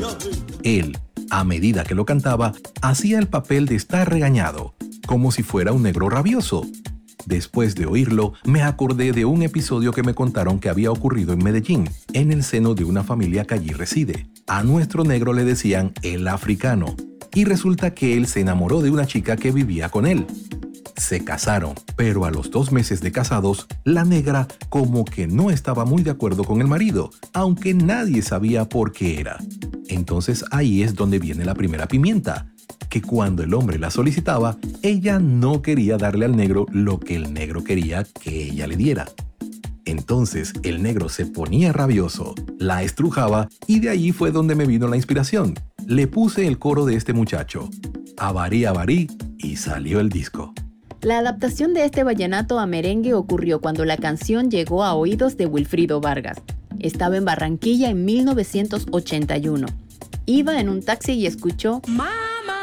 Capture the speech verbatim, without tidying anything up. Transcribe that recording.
Él, a medida que lo cantaba, hacía el papel de estar regañado, como si fuera un negro rabioso. Después de oírlo, me acordé de un episodio que me contaron que había ocurrido en Medellín, en el seno de una familia que allí reside. A nuestro negro le decían el africano, y resulta que él se enamoró de una chica que vivía con él. Se casaron, pero a los dos meses de casados, la negra como que no estaba muy de acuerdo con el marido, aunque nadie sabía por qué era. Entonces ahí es donde viene la primera pimienta, que cuando el hombre la solicitaba, ella no quería darle al negro lo que el negro quería que ella le diera. Entonces el negro se ponía rabioso, la estrujaba y de ahí fue donde me vino la inspiración. Le puse el coro de este muchacho, avarí, avarí, y salió el disco. La adaptación de este vallenato a merengue ocurrió cuando la canción llegó a oídos de Wilfrido Vargas. Estaba en Barranquilla en mil novecientos ochenta y uno. Iba en un taxi y escuchó: ¡Más!